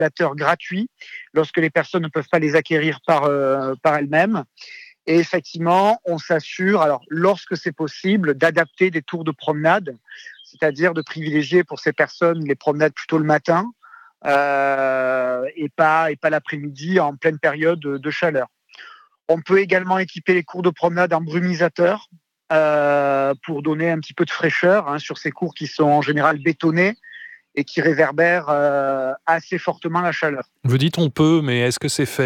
ventilateurs gratuits lorsque les personnes ne peuvent pas les acquérir par elles-mêmes. Et effectivement, on s'assure, alors lorsque c'est possible, d'adapter des tours de promenade, c'est-à-dire de privilégier pour ces personnes les promenades plutôt le matin et pas l'après-midi en pleine période de chaleur. On peut également équiper les cours de promenade en brumisateurs pour donner un petit peu de fraîcheur sur ces cours qui sont en général bétonnés et qui réverbèrent assez fortement la chaleur. Vous dites on peut, mais est-ce que c'est fait ?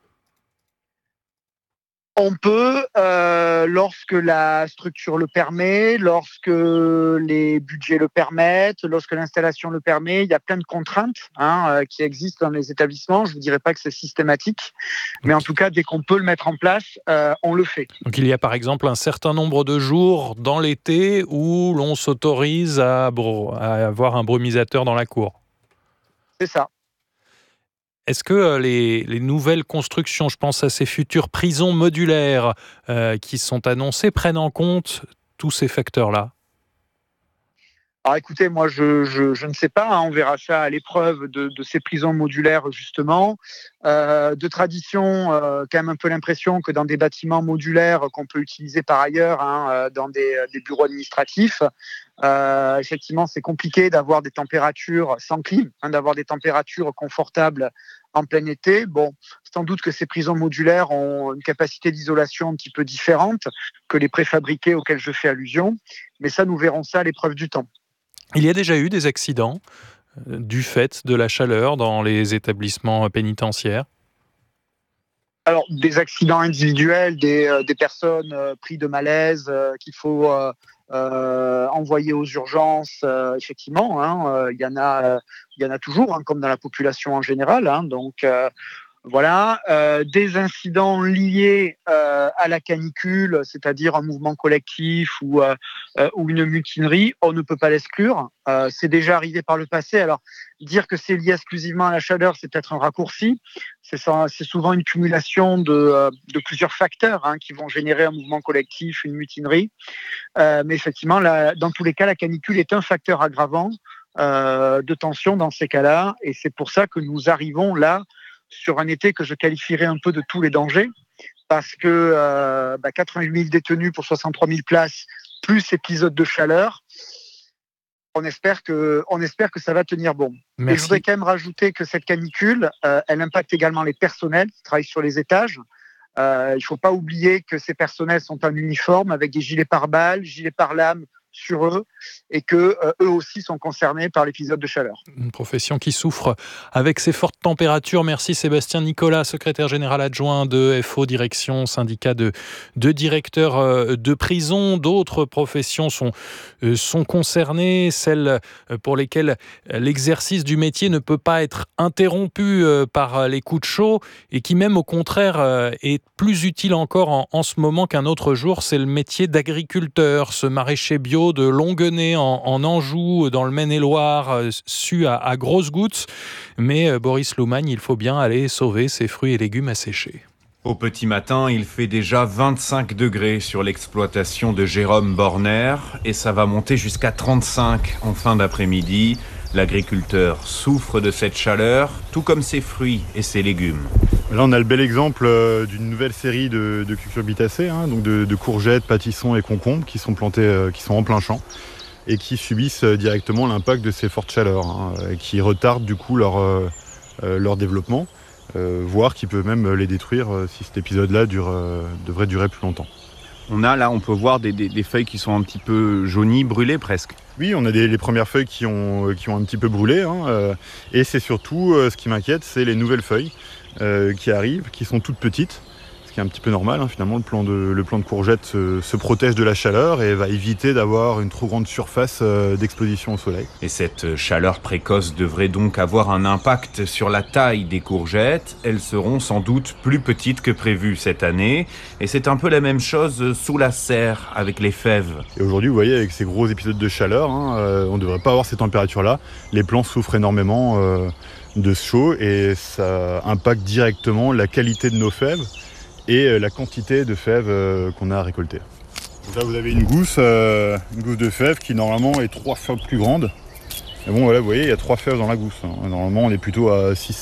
On peut, lorsque la structure le permet, lorsque les budgets le permettent, lorsque l'installation le permet. Il y a plein de contraintes qui existent dans les établissements. Je ne vous dirais pas que c'est systématique, mais en tout cas, dès qu'on peut le mettre en place, on le fait. Donc il y a par exemple un certain nombre de jours dans l'été où l'on s'autorise à avoir un brumisateur dans la cour. C'est ça. Est-ce que les nouvelles constructions, je pense à ces futures prisons modulaires qui sont annoncées, prennent en compte tous ces facteurs-là ? Alors écoutez, moi je ne sais pas, on verra ça à l'épreuve de ces prisons modulaires justement. De tradition, quand même un peu l'impression que dans des bâtiments modulaires qu'on peut utiliser par ailleurs, dans des bureaux administratifs, effectivement c'est compliqué d'avoir des températures sans clim, d'avoir des températures confortables en plein été. Bon, sans doute que ces prisons modulaires ont une capacité d'isolation un petit peu différente que les préfabriqués auxquels je fais allusion, mais ça nous verrons ça à l'épreuve du temps. Il y a déjà eu des accidents du fait de la chaleur dans les établissements pénitentiaires ? Alors, des accidents individuels, des personnes prises de malaise qu'il faut envoyer aux urgences, effectivement, il y en a toujours, comme dans la population en général. Donc, voilà, des incidents liés à la canicule, c'est-à-dire un mouvement collectif ou une mutinerie, on ne peut pas l'exclure. C'est déjà arrivé par le passé. Alors, dire que c'est lié exclusivement à la chaleur, c'est peut-être un raccourci. C'est souvent une cumulation de plusieurs facteurs qui vont générer un mouvement collectif, une mutinerie. Mais effectivement, dans tous les cas, la canicule est un facteur aggravant de tension dans ces cas-là. Et c'est pour ça que nous arrivons là sur un été que je qualifierais un peu de tous les dangers, parce que 88 000 détenus pour 63 000 places, plus épisode de chaleur, on espère que ça va tenir bon. Merci. Et je voudrais quand même rajouter que cette canicule, elle impacte également les personnels qui travaillent sur les étages. Il ne faut pas oublier que ces personnels sont en uniforme avec des gilets pare-balles, gilets pare-lames sur eux, et que eux aussi sont concernés par l'épisode de chaleur. Une profession qui souffre avec ces fortes températures. Merci Sébastien Nicolas, secrétaire général adjoint de FO Direction, syndicat de directeurs de prison. D'autres professions sont concernées, celles pour lesquelles l'exercice du métier ne peut pas être interrompu par les coups de chaud et qui même au contraire est plus utile encore en ce moment qu'un autre jour, c'est le métier d'agriculteur, ce maraîcher bio de Longuenay en Anjou, dans le Maine-et-Loire, su à grosses gouttes. Mais Boris Loumagne, il faut bien aller sauver ses fruits et légumes asséchés. Au petit matin, il fait déjà 25 degrés sur l'exploitation de Jérôme Borner et ça va monter jusqu'à 35 en fin d'après-midi. L'agriculteur souffre de cette chaleur, tout comme ses fruits et ses légumes. Là, on a le bel exemple d'une nouvelle série de cucurbitacées, donc de courgettes, pâtissons et concombres qui sont plantés, qui sont en plein champ et qui subissent directement l'impact de ces fortes chaleurs, et qui retardent du coup leur développement, voire qui peut même les détruire si cet épisode-là devrait durer plus longtemps. On peut voir des feuilles qui sont un petit peu jaunies, brûlées presque. Oui, on a les premières feuilles qui ont un petit peu brûlé, et c'est surtout, ce qui m'inquiète, c'est les nouvelles feuilles qui arrivent, qui sont toutes petites, ce qui est un petit peu normal, finalement. Le plant de courgette se protège de la chaleur et va éviter d'avoir une trop grande surface d'exposition au soleil. Et cette chaleur précoce devrait donc avoir un impact sur la taille des courgettes. Elles seront sans doute plus petites que prévu cette année. Et c'est un peu la même chose sous la serre avec les fèves. Et aujourd'hui, vous voyez, avec ces gros épisodes de chaleur, on ne devrait pas avoir ces températures-là. Les plants souffrent énormément de ce chaud et ça impacte directement la qualité de nos fèves et la quantité de fèves qu'on a à récolter. Donc là, vous avez une gousse de fèves qui normalement est 3 fois plus grande. Mais bon, voilà, vous voyez, il y a 3 fèves dans la gousse. Normalement, on est plutôt à 6,